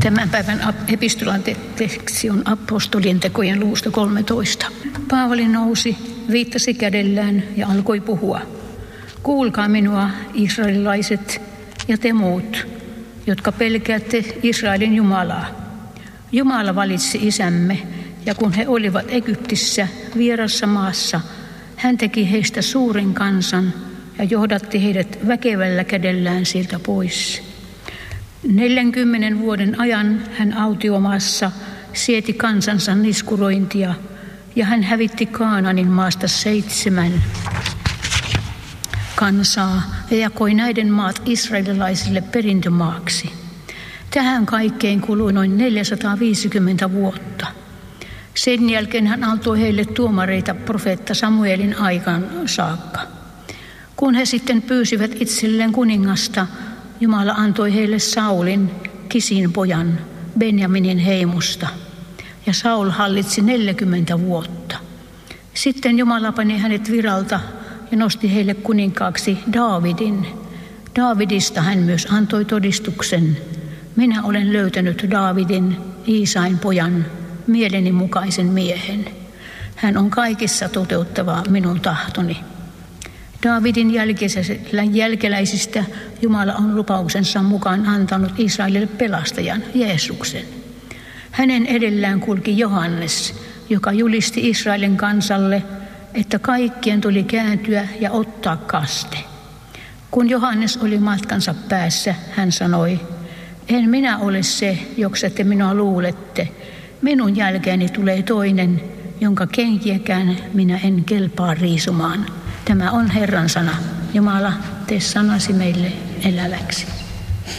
Tämän päivän epistolan teksti on apostolien tekojen luvusta 13. Paavali nousi, viittasi kädellään ja alkoi puhua. Kuulkaa minua, israelilaiset ja te muut, jotka pelkäätte Israelin Jumalaa. Jumala valitsi isämme, ja kun he olivat Egyptissä vierassa maassa, hän teki heistä suuren kansan ja johdatti heidät väkevällä kädellään sieltä pois. 40 vuoden ajan hän autiomaassa sieti kansansa niskurointia ja hän hävitti Kaanaanin maasta 7 kansaa ja jakoi näiden maat israelilaisille perintömaaksi. Tähän kaikkeen kului noin 450 vuotta. Sen jälkeen hän antoi heille tuomareita profeetta Samuelin aikaan saakka. Kun he sitten pyysivät itselleen kuningasta, Jumala antoi heille Saulin, Kisin pojan, Benjaminin heimosta. Ja Saul hallitsi 40 vuotta. Sitten Jumala pani hänet viralta ja nosti heille kuninkaaksi Daavidin. Daavidista hän myös antoi todistuksen. Minä olen löytänyt Daavidin, Iisain pojan, mieleni mukaisen miehen. Hän on kaikissa toteuttava minun tahtoni. Daavidin jälkeläisistä Jumala on lupauksensa mukaan antanut Israelille pelastajan, Jeesuksen. Hänen edellään kulki Johannes, joka julisti Israelin kansalle, että kaikkien tuli kääntyä ja ottaa kaste. Kun Johannes oli matkansa päässä, hän sanoi, en minä ole se, joksi te minua luulette. Minun jälkeeni tulee toinen, jonka kenkiäkään minä en kelpaa riisumaan. Tämä on Herran sana. Jumala, tee sanasi meille eläväksi.